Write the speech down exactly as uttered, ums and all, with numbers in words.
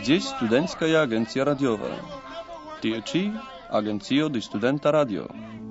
Здесь студентская агенция радиова. Tie ĉi agencio de Studenta Radio.